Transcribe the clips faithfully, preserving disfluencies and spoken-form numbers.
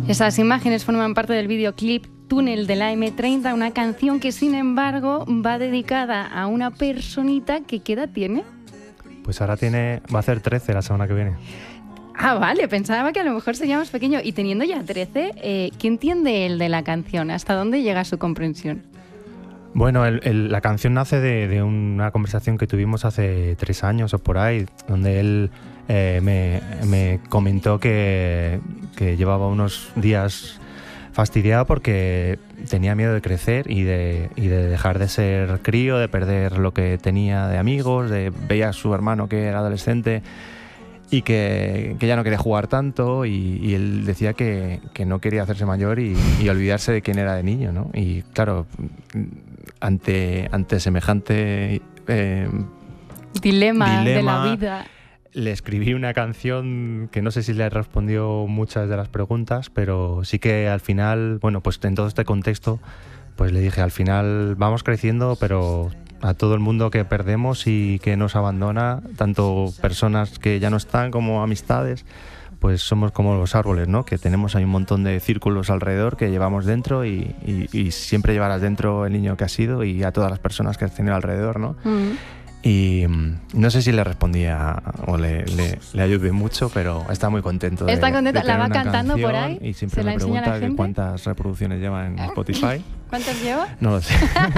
Esas imágenes forman parte del videoclip Túnel de la eme treinta, una canción que sin embargo va dedicada a una personita que ¿qué edad tiene? Pues ahora tiene, va a hacer trece la semana que viene. Ah, vale, pensaba que a lo mejor sería más pequeño. Y teniendo ya trece, eh, ¿qué entiende él de la canción? ¿Hasta dónde llega su comprensión? Bueno, el, el, la canción nace de, de una conversación que tuvimos hace tres años o por ahí, donde él eh, me, me comentó que, que llevaba unos días fastidiado porque tenía miedo de crecer y de, y de dejar de ser crío, de perder lo que tenía de amigos, de veía a su hermano que era adolescente y que, que ya no quería jugar tanto y, y él decía que, que no quería hacerse mayor y, y olvidarse de quién era de niño, ¿no? Y claro, ante, ante semejante eh, dilema, dilema de la vida, le escribí una canción que no sé si le respondió muchas de las preguntas, pero sí que al final, bueno, pues en todo este contexto, pues le dije, al final vamos creciendo, pero a todo el mundo que perdemos y que nos abandona, tanto personas que ya no están como amistades, pues somos como los árboles, ¿no? Que tenemos ahí un montón de círculos alrededor que llevamos dentro y, y, y siempre llevarás dentro el niño que has sido y a todas las personas que has tenido alrededor, ¿no? Mm. Y no sé si le respondía o le, le, le ayudé mucho, pero está muy contento. De, está contenta, de la va cantando por ahí. Y siempre me pregunta que cuántas reproducciones lleva en Spotify. ¿Cuántas lleva? No lo sé.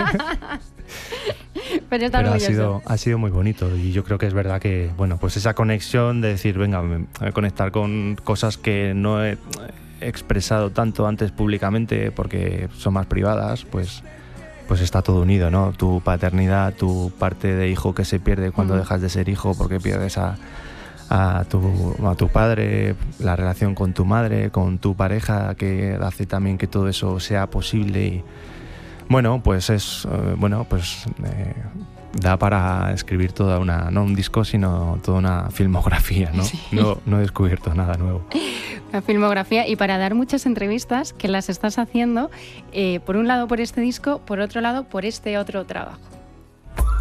Pero, está pero ha sido, ha sido muy bonito y yo creo que es verdad que, bueno, pues esa conexión de decir, venga, me voy a conectar con cosas que no he expresado tanto antes públicamente porque son más privadas, pues... pues está todo unido, ¿no? Tu paternidad, tu parte de hijo que se pierde cuando uh-huh. dejas de ser hijo porque pierdes a, a, tu, a tu padre, la relación con tu madre, con tu pareja, que hace también que todo eso sea posible y bueno, pues es, eh, bueno, pues eh, da para escribir toda una, no un disco, sino toda una filmografía, ¿no? Sí. No, no he descubierto nada nuevo. Una filmografía y para dar muchas entrevistas que las estás haciendo, eh, por un lado por este disco, por otro lado por este otro trabajo.